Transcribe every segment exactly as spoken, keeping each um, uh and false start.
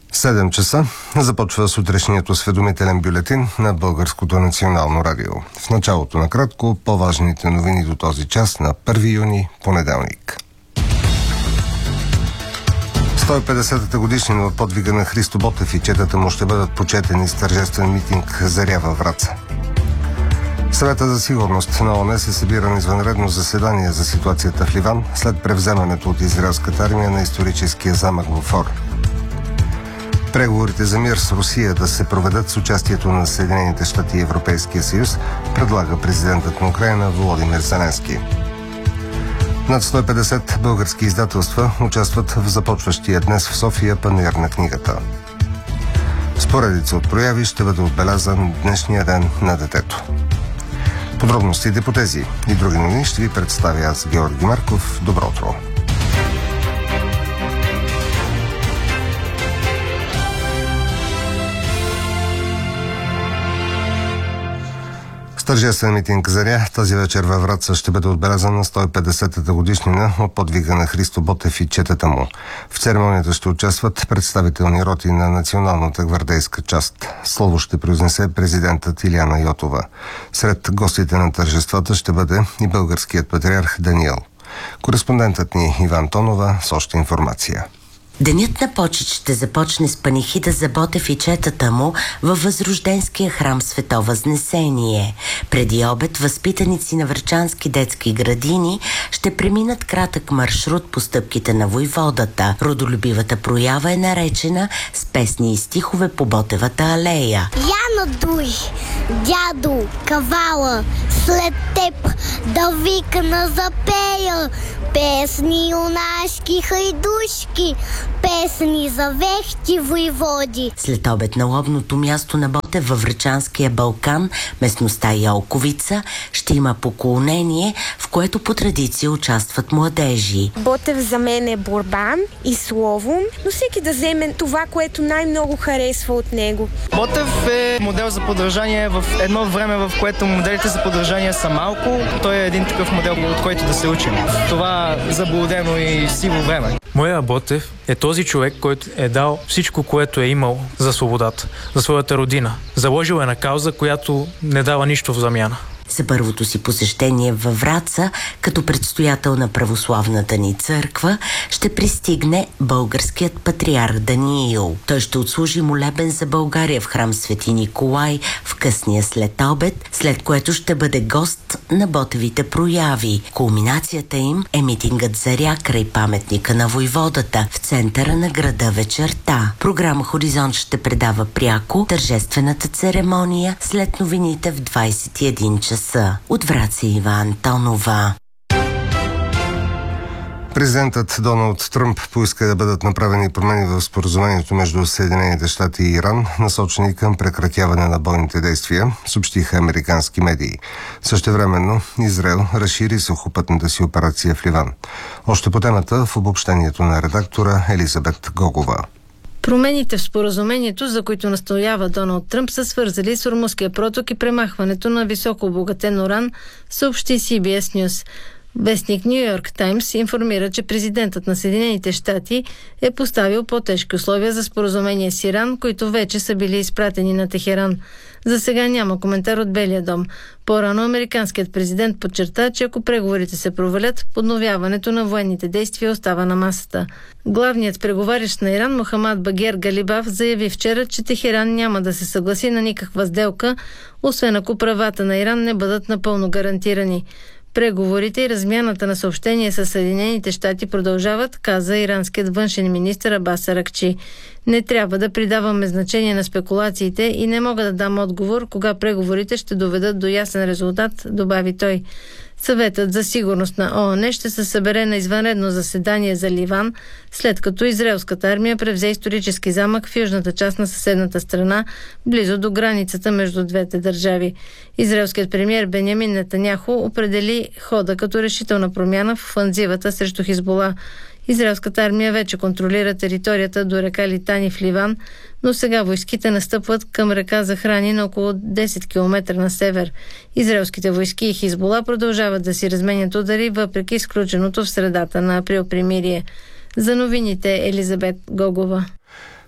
седем часа започва сутрешният осведомителен бюлетин на Българското национално радио. В началото на кратко по-важните новини до този час на първи юни, понеделник. сто и петдесетата годишнина от подвига на Христо Ботев и четата му ще бъдат почетени с тържествен митинг Заря във Враца. Съвета за сигурност на ООН се събира на извънредно заседание за ситуацията в Ливан след превземането от израелската армия на историческия замък Бофор. Преговорите за мир с Русия да се проведат с участието на Съединените щати и Европейския съюз, предлага президентът на Украйна Володимир Зеленски. Над сто и петдесет български издателства участват в започващия днес в София панаир на книгата. С поредица от прояви ще бъде отбелязан днешния ден на детето. Подробностите по тези и други новини ще ви представя аз, Георги Марков. Добро утро! Тържествен митинг Заря тази вечер във Враца ще бъде отбелязан на сто и петдесетата годишнина от подвига на Христо Ботев и четата му. В церемонията ще участват представителни роти на националната гвардейска част. Слово ще произнесе президентът Илияна Йотова. Сред гостите на тържествата ще бъде и българският патриарх Даниил. Кореспондентът ни Иван Тонова с още информация. Денят на почет ще започне с панихида за Ботев и четата му във Възрожденския храм Свето Възнесение. Преди обед възпитаници на врачански детски градини ще преминат кратък маршрут по стъпките на войводата. Родолюбивата проява е наречена с песни и стихове по Ботевата алея. Яна дуй, дядо, кавала, след теб да викна запея. Песни юнашки, хайдушки, песни за вехти войводи. След обед на лобното място на Ботев във Врачанския Балкан, местността Йолковица, ще има поклонение, в което по традиция участват младежи. Ботев за мен е борба и слово, но всеки да вземе това, което най-много харесва от него. Ботев е модел за подражание в едно време, в което моделите за подражание са малко. Той е един такъв модел, от който да се учим. Това заблудено и сиво време. Моя Ботев е този човек, който е дал всичко, което е имал за свободата, за своята родина. Заложил е на кауза, която не дава нищо в замяна. За първото си посещение във Враца, като предстоятел на православната ни църква, ще пристигне българският патриарх Даниил. Той ще отслужи молебен за България в храм Свети Николай в късния след обед, след което ще бъде гост на Ботевите прояви. Кулминацията им е митингът Заря край паметника на войводата в центъра на града вечерта. Програма Хоризонт ще предава пряко тържествената церемония след новините в двайсет и един часа. От Враца Иван Тонова. Президентът Доналд Тръмп поиска да бъдат направени промени в споразумението между Съединените щати и Иран, насочени към прекратяване на бойните действия, съобщиха американски медии. Същевременно Израел разшири сухопътната си операция в Ливан. Още по темата в обобщението на редактора Елизабет Гогова. Промените в споразумението, за които настоява Доналд Тръмп, са свързали с Ормузския проток и премахването на високо обогатен уран, съобщи Си Би Ес News. Вестник Ню Йорк Таймс информира, че президентът на Съединените щати е поставил по-тежки условия за споразумение с Иран, които вече са били изпратени на Техеран. За сега няма коментар от Белия дом. По-рано американският президент подчерта, че ако преговорите се провалят, подновяването на военните действия остава на масата. Главният преговарящ на Иран Мохамад Багер Галибаф заяви вчера, че Техеран няма да се съгласи на никаква сделка, освен ако правата на Иран не бъдат напълно гарантирани. Преговорите и размяната на съобщения с Съединените щати продължават, каза иранският външен министър Абас Аракчи. Не трябва да придаваме значение на спекулациите и не мога да дам отговор кога преговорите ще доведат до ясен резултат, добави той. Съветът за сигурност на ООН ще се събере на извънредно заседание за Ливан, след като израелската армия превзе исторически замък в южната част на съседната страна, близо до границата между двете държави. Израелският премиер Бенямин Нетаняху определи хода като решителна промяна в офанзивата срещу Хизбула. Израелската армия вече контролира територията до река Литани в Ливан, но сега войските настъпват към река Захрани на около десет километра на север. Израелските войски и Хизбула продължават да си разменят удари, въпреки изключеното в средата на април примирие. За новините Елизабет Гогова.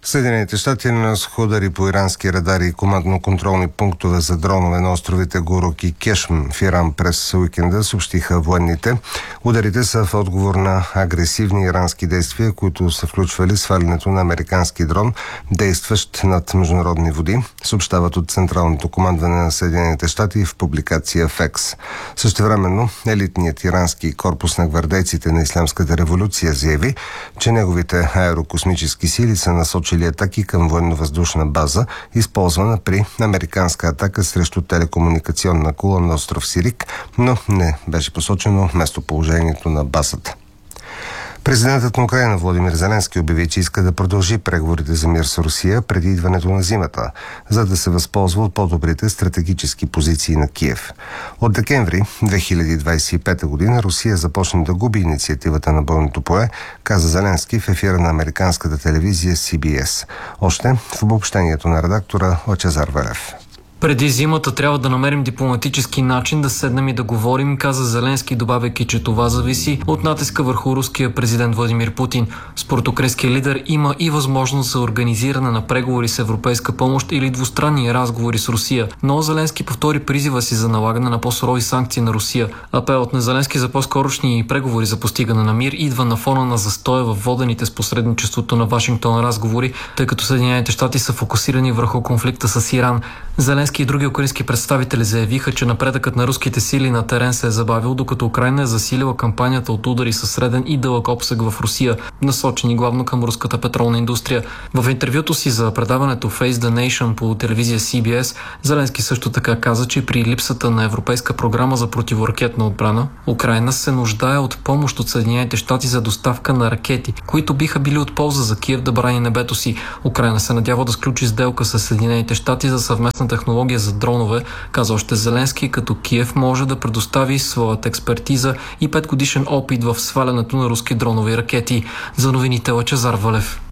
Съединените щати нанесоха удари по ирански радари и командно-контролни пунктове за дронове на островите Гурук и Кешм в Иран през уикенда, съобщиха военните. Ударите са в отговор на агресивни ирански действия, които са включвали свалянето на американски дрон, действащ над международни води, съобщават от Централното командване на Съединените щати в публикация в Екс. Същевременно елитният ирански корпус на гвардейците на Ислямската революция заяви, че неговите аерокосмически сили са насочени или атаки към военно-въздушна база, използвана при американска атака срещу телекомуникационна кула на остров Сирик, но не беше посочено местоположението на базата. Президентът на Украйна Володимир Зеленски обяви, че иска да продължи преговорите за мир с Русия преди идването на зимата, за да се възползва от по-добрите стратегически позиции на Киев. От декември две хиляди двадесет и пета година Русия започна да губи инициативата на бойното поле, каза Зеленски в ефира на американската телевизия Си Би Ес. Още в обобщението на редактора Лъчезар Велев. Преди зимата трябва да намерим дипломатически начин да седнем и да говорим, каза Зеленски, добавяйки, че това зависи от натиска върху руския президент Владимир Путин. Според украинския лидер има и възможност за организиране на преговори с европейска помощ или двустранни разговори с Русия. Но Зеленски повтори призива си за налагане на по-сурови санкции на Русия. Апелът на Зеленски за по-скорошни преговори за постигане на мир идва на фона на застоя в водените с посредничеството на Вашингтон разговори, тъй като Съединените щати са фокусирани върху конфликта с Иран. Зеленски и други украински представители заявиха, че напредъкът на руските сили на терен се е забавил, докато Украйна е засилила кампанията от удари със среден и дълъг обсег в Русия, насочени главно към руската петролна индустрия. В интервюто си за предаването Face the Nation по телевизия Си Би Ес, Зеленски също така каза, че при липсата на европейска програма за противоракетна отбрана, Украйна се нуждае от помощ от Съединените щати за доставка на ракети, които биха били от полза за Киев да брани небето си. Украйна се надява да сключи сделка с Съединените щати за съвместна технология за дронове, каза още Зеленски, като Киев може да предостави своята експертиза и петгодишен опит в свалянето на руски дронови ракети. За новините Лъчезар Валев.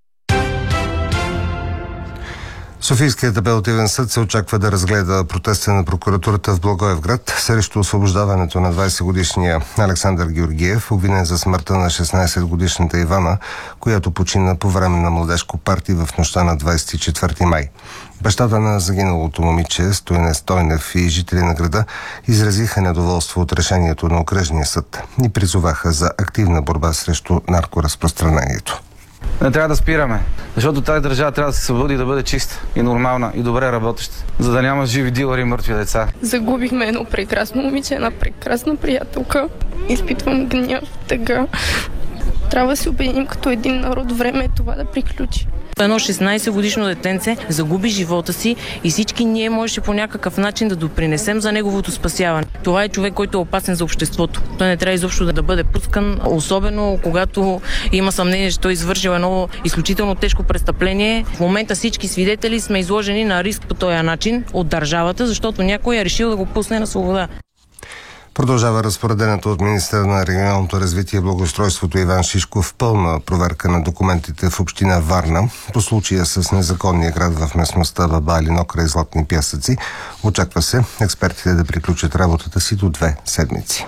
Софийският апелативен съд се очаква да разгледа протеста на прокуратурата в Благоевград срещу освобождаването на двадесетгодишния Александър Георгиев, обвинен за смъртта на шестнадесетгодишната Ивана, която почина по време на младежко парти в нощта на двадесет и четвърти май. Бащата на загиналото момиче, Стояне Стойнев, и жители на града изразиха недоволство от решението на окръжния съд и призоваха за активна борба срещу наркоразпространението. Не трябва да спираме, защото тази държава трябва да се събуди и да бъде чиста и нормална и добре работеща, за да няма живи дилъри и мъртви деца. Загубихме едно прекрасно момиче, една прекрасна приятелка. Изпитвам гняв, тъга. Трябва да се обединим като един народ. Време е това да приключи. Едно шестнадесет годишно детенце загуби живота си и всички ние можеше по някакъв начин да допринесем за неговото спасяване. Това е човек, който е опасен за обществото. Той не трябва изобщо да бъде пускан, особено когато има съмнение, че той извършил едно изключително тежко престъпление. В момента всички свидетели сме изложени на риск по този начин от държавата, защото някой е решил да го пусне на свобода. Продължава разпоредението от министъра на регионалното развитие и благоустройството Иван Шишков пълна проверка на документите в община Варна по случая с незаконния град в местността Баба-Алино край Златни пясъци. Очаква се експертите да приключат работата си до две седмици.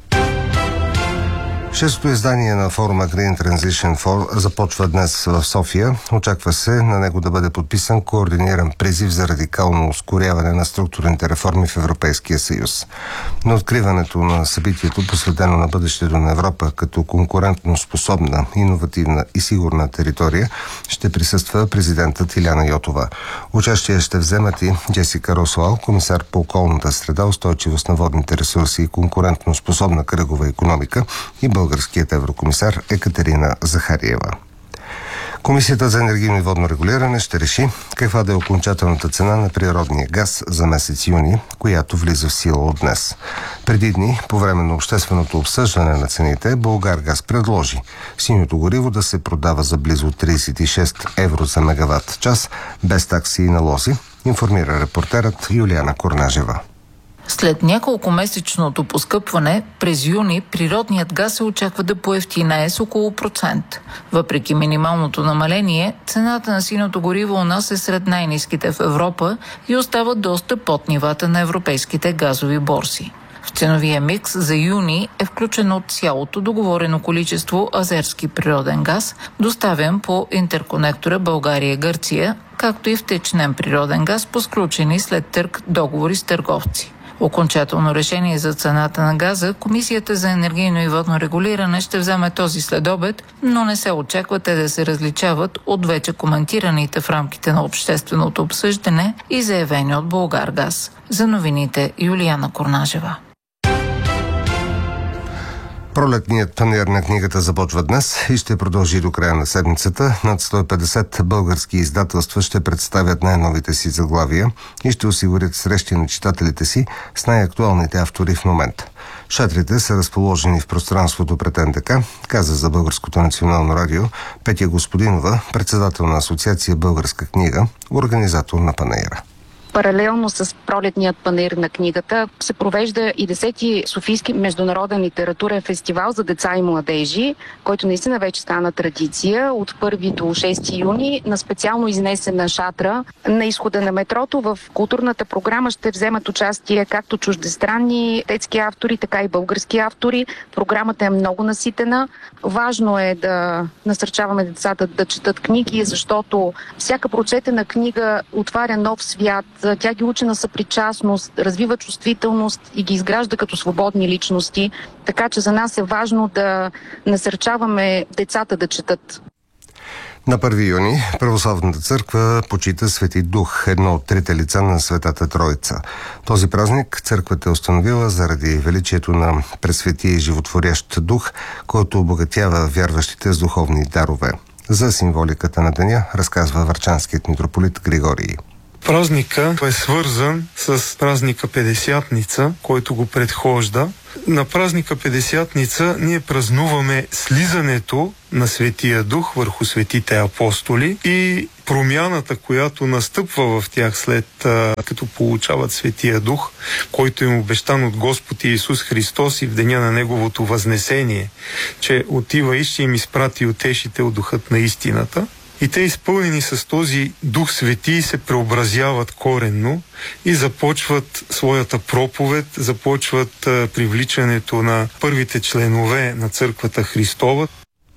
Шестото издание на форума Green Transition Forum започва днес в София. Очаква се на него да бъде подписан координиран призив за радикално ускоряване на структурните реформи в Европейския съюз. На откриването на събитието, посветено на бъдещето на Европа като конкурентно способна, иновативна и сигурна територия, ще присъства президентът Иляна Йотова. Участие ще вземат и Джесика Росуал, комисар по околната среда, устойчивост на водните ресурси и конкурентно способна кръгова икономика, и българският еврокомисар Екатерина Захариева. Комисията за енергийно и водно регулиране ще реши каква да е окончателната цена на природния газ за месец юни, която влиза в сила от днес. Преди дни, по време на общественото обсъждане на цените, Булгаргаз предложи синьото гориво да се продава за близо тридесет и шест евро за мегаватт час, без такси и налози, информира репортерът Юлиана Корнажева. След няколко месечното поскъпване, през юни природният газ се очаква да поевтинее с около процент. Въпреки минималното намаление, цената на синьото гориво у нас е сред най-ниските в Европа и остава доста под нивата на европейските газови борси. В ценовия микс за юни е включено цялото договорено количество азерски природен газ, доставен по интерконектора България-Гърция, както и втечнен природен газ по сключени след търг договори с търговци. Окончателно решение за цената на газа Комисията за енергийно и водно регулиране ще вземе този следобед, но не се очаква те да се различават от вече коментираните в рамките на общественото обсъждане и заявени от Булгаргаз. За новините Юлияна Корнажева. Пролетният панаир на книгата започва днес и ще продължи до края на седмицата. Над сто и петдесет български издателства ще представят най-новите си заглавия и ще осигурят срещи на читателите си с най-актуалните автори в момента. Шатрите са разположени в пространството пред Н Д К, каза за Българското национално радио Петя Господинова, председател на Асоциация Българска книга, организатор на панаира. Паралелно с пролетният панаир на книгата се провежда и десети Софийски международен литературен фестивал за деца и младежи, който наистина вече стана традиция от първи до шести юни на специално изнесена шатра на изхода на метрото. В културната програма ще вземат участие както чуждестранни детски автори, така и български автори. Програмата е много наситена. Важно е да насърчаваме децата да четат книги, защото всяка прочетена книга отваря нов свят. Тя ги учи на съпричастност, развива чувствителност и ги изгражда като свободни личности. Така че за нас е важно да насърчаваме децата да четат. На първи юни Православната църква почита Свети Дух, едно от трите лица на Светата Троица. Този празник църквата е установила заради величието на Пресветия и животворящ дух, който обогатява вярващите с духовни дарове. За символиката на деня разказва врачанският митрополит Григорий. Празника е свързан с празника Петдесятница, който го предхожда. На празника Петдесятница ние празнуваме слизането на Светия Дух върху светите апостоли и промяната, която настъпва в тях след като получават Светия Дух, който им обещан от Господ Иисус Христос и в деня на Неговото възнесение, че отива и ще им изпрати утешите от Духът на истината. И те, изпълнени с този Дух Свети, се преобразяват коренно и започват своята проповед, започват привличането на първите членове на Църквата Христова.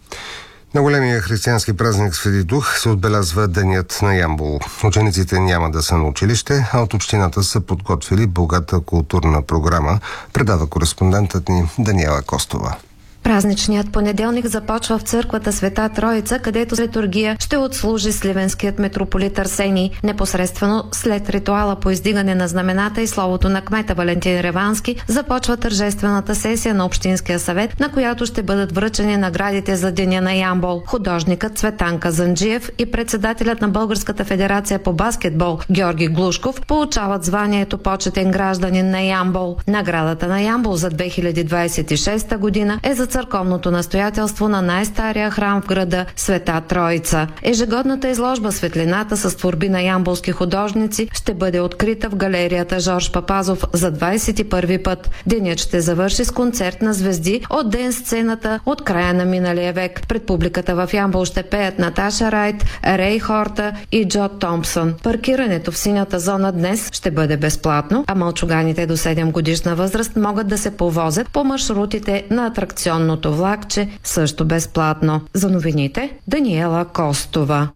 На големия християнски празник Свети Дух се отбелязва Денят на Ямбол. Учениците няма да са на училище, а от общината са подготвили богата културна програма, предава кореспондентът ни Даниела Костова. Празничният понеделник започва в църквата Света Троица, където с литургия ще отслужи сливенският митрополит Арсений. Непосредствено след ритуала по издигане на знамената и словото на кмета Валентин Ревански започва тържествената сесия на Общинския съвет, на която ще бъдат връчени наградите за Деня на Ямбол. Художникът Цветан Казанджиев и председателят на Българската федерация по баскетбол Георги Глушков получават званието почетен гражданин на Ямбол. Наградата на Ямбол за две хиляди двадесет и шеста година е за църковното настоятелство на най-стария храм в града Света Троица. Ежегодната изложба Светлината с творби на ямболски художници ще бъде открита в галерията Жорж Папазов за двадесет и първи път. Денят ще завърши с концерт на звезди от ден сцената от края на миналия век. Пред публиката в Ямбол ще пеят Наташа Райт, Рей Хорта и Джо Томпсън. Паркирането в синята зона днес ще бъде безплатно, а мълчуганите до седем годишна възраст могат да се повозят по маршрутите на атракционното влакче също безплатно. За новините Даниела Костова.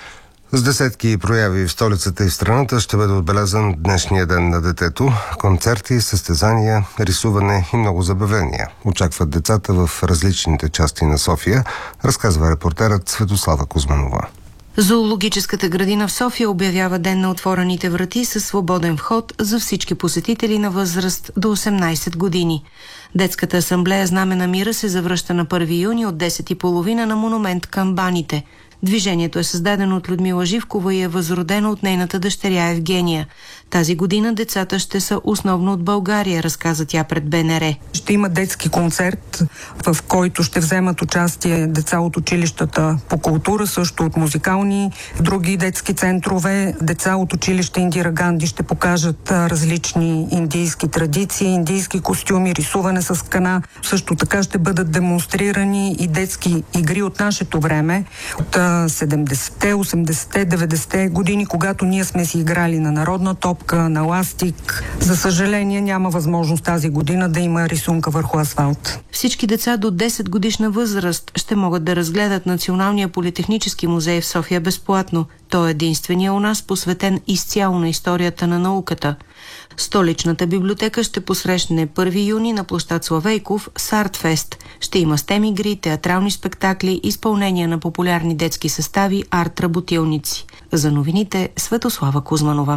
С десетки прояви в столицата и в страната ще бъде отбелязан днешния ден на детето. Концерти, състезания, рисуване и много забавления очакват децата в различните части на София, разказва репортерът Светослава Кузманова. Зоологическата градина в София обявява ден на отворените врати със свободен вход за всички посетители на възраст до осемнадесет години. Детската асамблея Знаме на мира се завръща на първи юни от десет и тридесет на монумент към баните. Движението е създадено от Людмила Живкова и е възродено от нейната дъщеря Евгения. Тази година децата ще са основно от България, разказа тя пред Б Н Р. Ще има детски концерт, в който ще вземат участие деца от училищата по култура, също от музикални, други детски центрове. Деца от училище Индира Ганди ще покажат различни индийски традиции, индийски костюми, рисуване с кана. Също така ще бъдат демонстрирани и детски игри от нашето време, от на седемдесетте, осемдесетте, деветдесетте години, когато ние сме си играли на народна топка, на ластик. За съжаление няма възможност тази година да има рисунка върху асфалт. Всички деца до десет годишна възраст ще могат да разгледат Националния политехнически музей в София безплатно. Той е единствения у нас, посветен изцяло на историята на науката. Столичната библиотека ще посрещне първи юни на площад Славейков с Артфест. Ще има стем игри, театрални спектакли, изпълнения на популярни детски състави, арт-работилници. За новините Светослава Кузманова.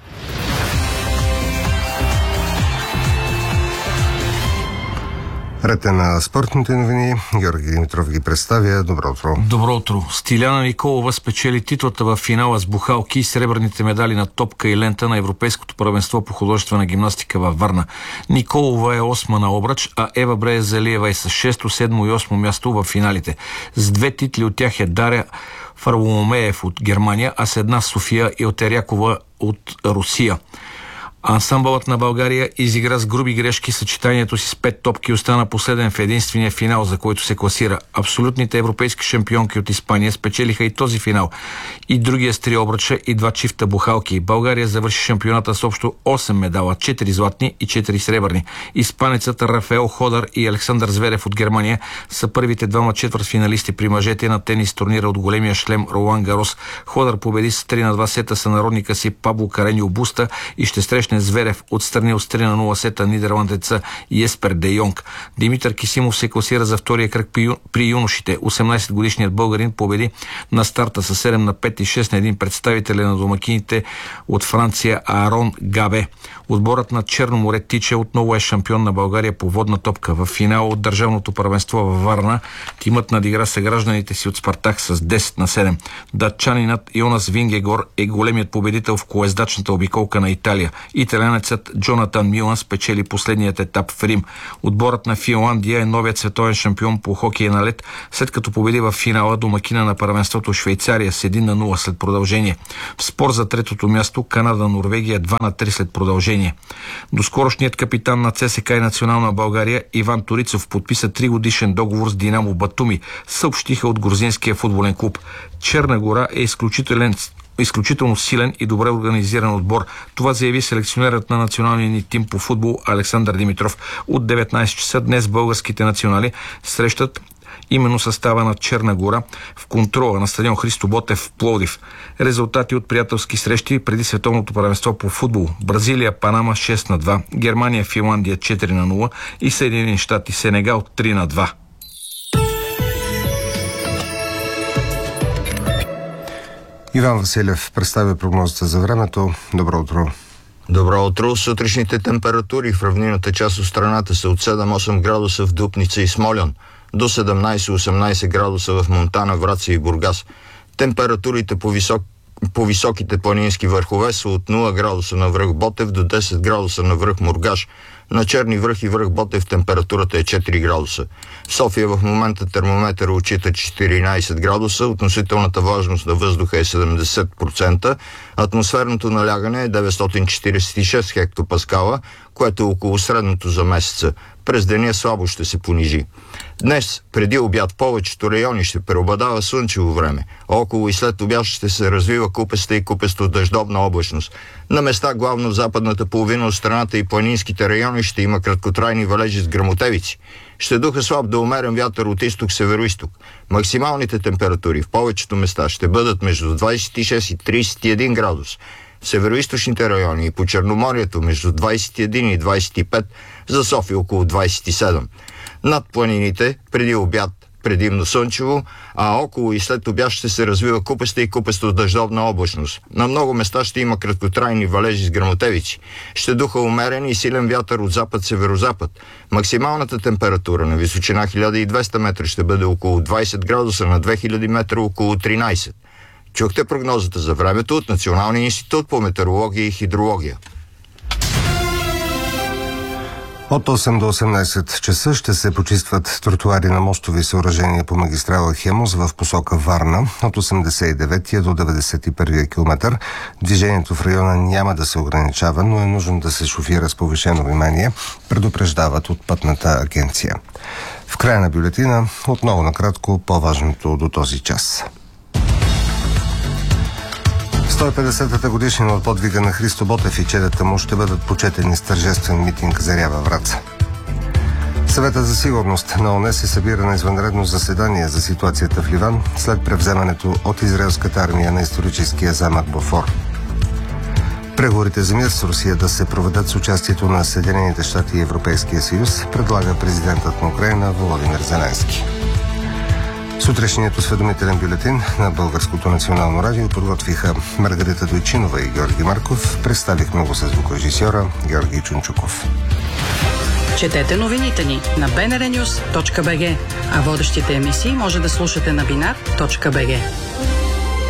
Рете на спортните новини. Георги Димитров ги представя. Добро утро. Добро утро. Стиляна Николова спечели титлата в финала с бухалки и сребърните медали на топка и лента на Европейското първенство по художествена гимнастика във Варна. Николова е осма на обръч, а Ева Брея-Залиева е с шесто, седмо и осмо място в финалите. С две титли от тях е Даря Фарволомеев от Германия, а с една София Илтерякова от Русия. Ансамбълът на България изигра с груби грешки съчетанието си с пет топки и остана последен в единствения финал, за който се класира. Абсолютните европейски шампионки от Испания спечелиха и този финал. И другия с три обръча и два чифта бухалки. България завърши шампионата с общо осем медала, четири златни и четири сребърни. Испанецът Рафаел Ходър и Александър Зверев от Германия са първите двама четвъртфиналисти при мъжете на тенис турнира от големия шлем Ролан Гарос. Ходър победи с три на два сета сънародника си Пабло Кареньо Буста и ще срещне Зверев отстрани от три на нула сета нидерландеца Еспер де Йонг. Димитър Кисимов се класира за втория кръг при юношите. осемнайсетгодишният българин победи на старта с седем на пет и шест на един представители на домакините от Франция Аарон Габе. Отборът на Черно море Тиче отново е шампион на България по водна топка. В финала от държавното първенство във Варна тимът надигра съгражданите си от Спартак с десет на седем. Датчанинът Йонас Вингегор е големият победител в колездачната обиколка на Италия. Италянецът Джонатан Милан спечели последният етап в Рим. Отборът на Финландия е новият световен шампион по хокей на лед, след като победи в финала домакина на първенството Швейцария с един на нула след продължение. В спор за третото място Канада-Норвегия два на три след продължение. Доскорошният капитан на ЦСКА и Национална България Иван Торицов подписа тригодишен договор с Динамо Батуми, съобщиха от грузинския футболен клуб. Черна гора е изключителен изключително силен и добре организиран отбор. Това заяви селекционерът на националния ни тим по футбол Александър Димитров. От деветнайсет часа днес българските национали срещат именно състава на Черна гора в контрола на стадион Христо Ботев в Пловдив. Резултати от приятелски срещи преди световното първенство по футбол. Бразилия, Панама шест на два, Германия, Финландия четири на нула и Съединени щати, Сенегал три на два. Иван Василев представя прогнозата за времето. Добро утро. Добро утро. Сутрешните температури в равнинната част от страната са от седем-осем градуса в Дупница и Смолян, до седемнайсет-осемнайсет градуса в Монтана, Враца и Бургас. Температурите по, висок, по високите планински върхове са от нула градуса на връх Ботев до десет градуса на връх Мургаш. На Черни връх и връх Ботев температурата е четири градуса. В София в момента термометър отчита четиринайсет градуса, относителната влажност на въздуха е седемдесет процента, атмосферното налягане е деветстотин четирийсет и шест хектопаскала, което е около средното за месеца. През деня слабо ще се понижи. Днес, преди обяд, повечето райони ще преобладава слънчево време. Около и след обяд ще се развива купеста и купесто дъждовна облачност. На места, главно в западната половина от страната и планинските райони, ще има краткотрайни валежи с гръмотевици. Ще духа слаб до умерен вятър от изток-североизток. Максималните температури в повечето места ще бъдат между двайсет и шест и трийсет и един градус. В североизточните райони и по Черноморието между двайсет и един и двайсет и пет, за София около двайсет и седем. Над планините, преди обяд, предимно слънчево, а около и след обяд ще се развива купеста и купесто дъждовна облачност. На много места ще има краткотрайни валежи с гръмотевици. Ще духа умерен и силен вятър от запад-северозапад. Максималната температура на височина хиляда и двеста метра ще бъде около двайсет градуса, на две хиляди метра около тринайсет. Чухте прогнозата за времето от Националния институт по метеорология и хидрология. От осем до осемнайсет часа ще се почистват тротуари на мостови съоръжения по магистрала Хемус в посока Варна от осемдесет и деветия до деветдесет и първия километър. Движението в района няма да се ограничава, но е нужно да се шофира с повишено внимание, предупреждават от Пътната агенция. В края на бюлетина отново накратко по-важното до този час. сто и петдесетата годишнина от подвига на Христо Ботев и чедата му ще бъдат почетени с тържествен митинг за Рява Враца. Съветът за сигурност на ООН се събира на извънредно заседание за ситуацията в Ливан след превземането от израелската армия на историческия замък Бофор. Преговорите за мир с Русия да се проведат с участието на Съединените щати и Европейския съюз, предлага президентът на Украйна Володимир Зеленски. Сутрешният осведомителен бюлетин на Българското национално радио подготвиха Маргарита Дойчинова и Георги Марков. Представихме го с звукорежисьора Георги Чунчуков. Четете новините ни на би ен ар нюс точка би джи, а водещите емисии може да слушате на бинар точка би джи.